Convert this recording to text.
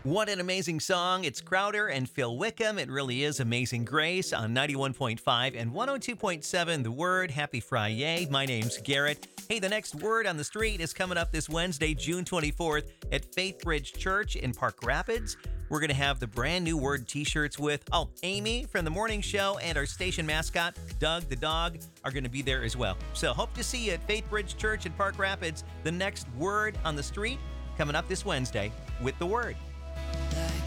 What an amazing song. It's Crowder and Phil Wickham. It really is Amazing Grace on 91.5 and 102.7 The Word. Happy Friday. My name's Garrett. Hey, the next Word on the Street is coming up this Wednesday, June 24th at Faith Bridge Church in Park Rapids. We're going to have the brand new Word t-shirts with, Amy from the morning show and our station mascot, Doug the dog, are going to be there as well. So hope to see you at Faith Bridge Church in Park Rapids. The next Word on the Street coming up this Wednesday with the Word.